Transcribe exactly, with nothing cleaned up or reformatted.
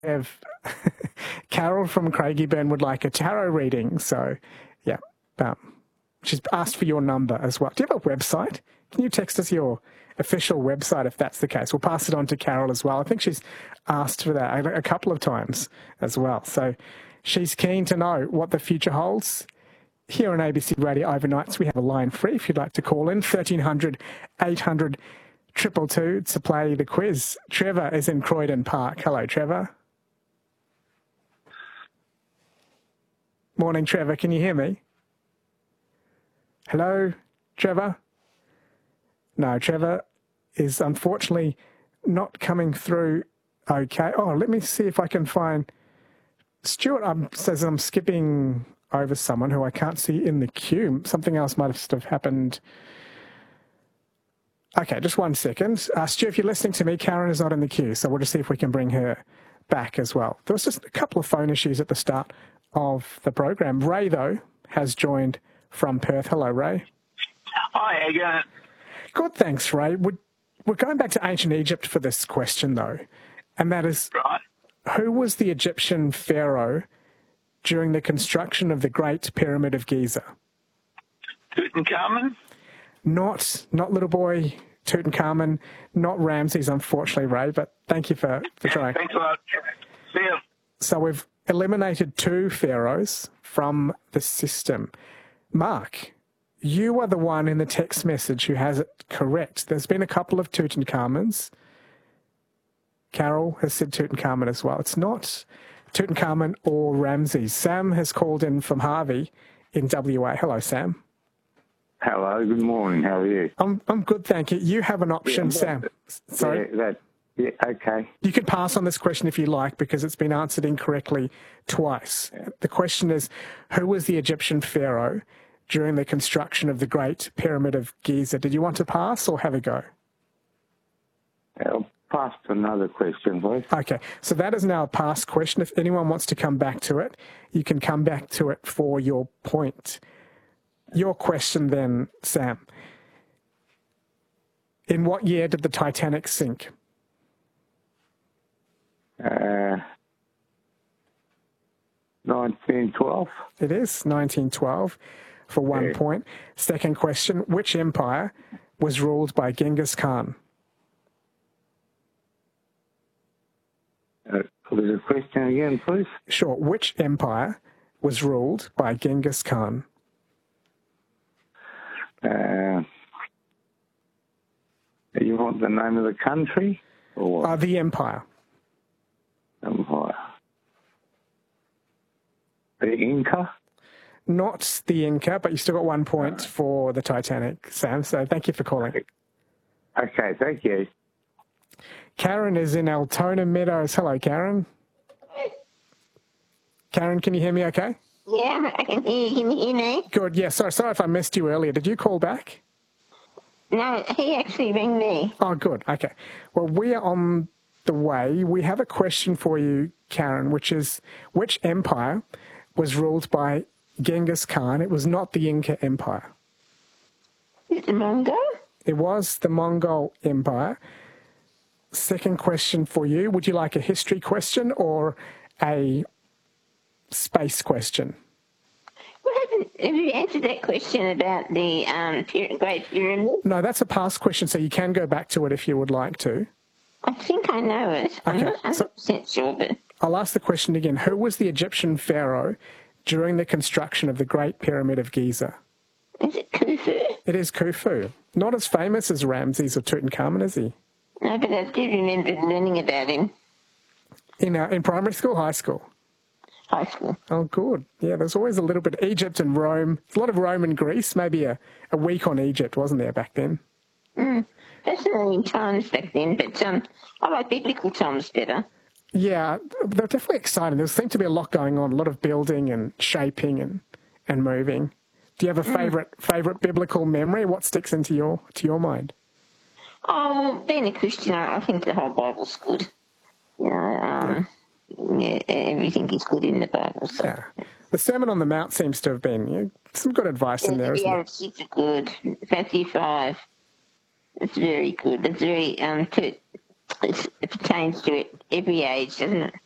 have Carol from Craigieburn would like a tarot reading. So, yeah, um, she's asked for your number as well. Do you have a website? Can you text us your official website if that's the case? We'll pass it on to Carol as well. I think she's asked for that a, a couple of times as well. So she's keen to know what the future holds. Here on A B C Radio Overnights, we have a line free if you'd like to call in, thirteen hundred, eight hundred, two two two to play the quiz. Trevor is in Croydon Park. Hello, Trevor. Morning, Trevor. Can you hear me? Hello, Trevor? No, Trevor is unfortunately not coming through okay. Oh, let me see if I can find... Stuart um, says I'm skipping over someone who I can't see in the queue. Something else might have happened. Okay, just one second. Uh, Stu, if you're listening to me, Karen is not in the queue, so we'll just see if we can bring her back as well. There was just a couple of phone issues at the start of the program. Ray, though, has joined from Perth. Hello, Ray. Hi, how you going? Good, thanks, Ray. We're, we're going back to ancient Egypt for this question, though, and that is, Right. who was the Egyptian pharaoh during the construction of the Great Pyramid of Giza? Tutankhamun? Not not little boy Tutankhamun, not Ramses, unfortunately, Ray, but thank you for, for trying. Thanks a lot. See ya. So we've eliminated two pharaohs from the system. Mark, you are the one in the text message who has it correct. There's been a couple of Tutankhamons. Carol has said Tutankhamun as well. It's not Tutankhamun or Ramses. Sam has called in from Harvey in W A. Hello, Sam. Hello, good morning. How are you? I'm I'm good, thank you. You have an option, Yeah, Sam. Sorry. Yeah, that, yeah, okay. You can pass on this question if you like because it's been answered incorrectly twice. The question is, who was the Egyptian pharaoh during the construction of the Great Pyramid of Giza? Did you want to pass or have a go? I'll pass to another question, please. Okay, so that is now a past question. If anyone wants to come back to it, you can come back to it for your point. Your question then, Sam. In what year did the Titanic sink? Uh, nineteen twelve. It is nineteen twelve for one Yeah. point. Second question, which empire was ruled by Genghis Khan? Uh, what is the question again, please? Sure. Which empire was ruled by Genghis Khan? Uh, you want the name of the country? Or what? Uh, the empire. Empire. The Inca? Not the Inca, but you still got one point for the Titanic, Sam. So thank you for calling. Okay, thank you. Karen is in Altona Meadows. Hello, Karen. Karen, can you hear me okay? Yeah, I can hear you. Can you hear me? Good. Yeah, sorry, sorry if I missed you earlier. Did you call back? No, he actually rang me. Oh, good. Okay. Well, we are on the way. We have a question for you, Karen, which is, which empire was ruled by Genghis Khan? It was not the Inca Empire. Is it the Mongol? It was the Mongol Empire. Second question for you. Would you like a history question or a space question? What happened? Have you answered that question about the um, pyra- Great Pyramid? No, that's a past question, so you can go back to it if you would like to. I think I know it. I'm Okay, not one hundred percent sure, but I'll ask the question again. Who was the Egyptian pharaoh during the construction of the Great Pyramid of Giza? is it Khufu? It is Khufu. Not as famous as Ramses or Tutankhamun, is he? No, but I do remember learning about him. In, uh, in primary school, high school? High school. Oh, good. Yeah, there's always a little bit of Egypt and Rome. There's a lot of Rome and Greece, maybe a, a week on Egypt, wasn't there, back then? Mm. Fascinating times back then, but um, I like biblical times better. Yeah, they're definitely exciting. There seemed to be a lot going on, a lot of building and shaping and, and moving. Do you have a favourite favourite biblical memory? What sticks into your to your mind? Oh, being a Christian, I I think the whole Bible's good. You know, um, yeah, everything is good in the Bible. So. Yeah. The Sermon on the Mount seems to have been you know, some good advice in there, isn't Yeah, it? it's super good. Matthew five. It's very good. It's very, um, to, it's, it pertains to every age, doesn't it?